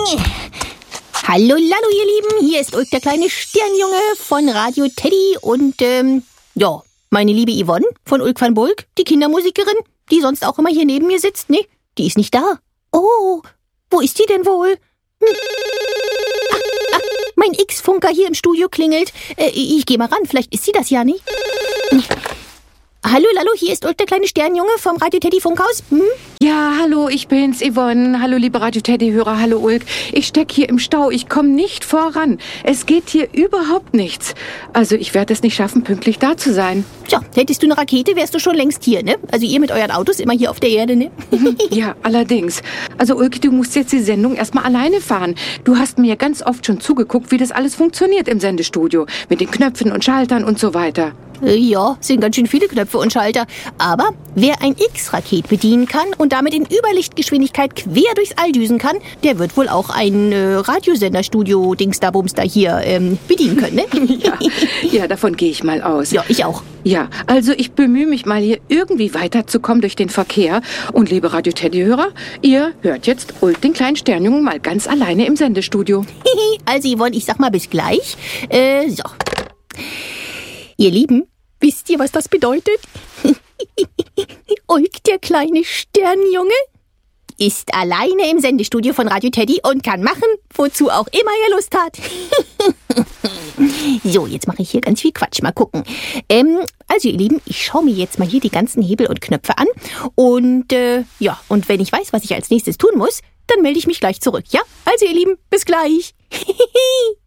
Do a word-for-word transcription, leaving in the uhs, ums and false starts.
Hallo, hallo ihr Lieben, hier ist Ulk, der kleine Sternjunge von Radio Teddy und, ähm, ja, meine liebe Yvonne von Ulk van Bulk, die Kindermusikerin, die sonst auch immer hier neben mir sitzt, ne? Die ist nicht da. Oh, wo ist die denn wohl? Hm. Ah, ah, mein X-Funker hier im Studio klingelt. Äh, ich gehe mal ran, vielleicht ist sie das ja nicht. Hm. Hallo, hallo, hier ist Ulk, der kleine Sternjunge vom Radio Teddy Funkhaus. Hm? Ja, hallo, ich bin's, Yvonne. Hallo, liebe Radio Teddy-Hörer, hallo Ulk. Ich steck hier im Stau, ich komme nicht voran. Es geht hier überhaupt nichts. Also ich werde es nicht schaffen, pünktlich da zu sein. Tja, hättest du eine Rakete, wärst du schon längst hier, ne? Also ihr mit euren Autos immer hier auf der Erde, ne? Ja, allerdings. Also Ulk, du musst jetzt die Sendung erstmal alleine fahren. Du hast mir ja ganz oft schon zugeguckt, wie das alles funktioniert im Sendestudio. Mit den Knöpfen und Schaltern und so weiter. Ja, sind ganz schön viele Knöpfe und Schalter. Aber wer ein X-Raket bedienen kann und damit in Überlichtgeschwindigkeit quer durchs All düsen kann, der wird wohl auch ein äh, Radiosenderstudio-Dingster-Bumster hier ähm, bedienen können, ne? Ja, ja, davon gehe ich mal aus. Ja, ich auch. Ja, also ich bemühe mich mal hier irgendwie weiterzukommen durch den Verkehr. Und liebe Radio Teddy-Hörer, ihr hört jetzt Ulk, den kleinen Sternjungen, mal ganz alleine im Sendestudio. Also Yvonne, ich sag mal bis gleich. Äh, so. Ihr Lieben, wisst ihr, was das bedeutet? Ulk, der kleine Sternjunge, ist alleine im Sendestudio von Radio Teddy und kann machen, wozu auch immer er Lust hat. So, jetzt mache ich hier ganz viel Quatsch. Mal gucken. Ähm, also ihr Lieben, ich schaue mir jetzt mal hier die ganzen Hebel und Knöpfe an. Und äh, ja, und wenn ich weiß, was ich als nächstes tun muss, dann melde ich mich gleich zurück. Ja? Also ihr Lieben, bis gleich.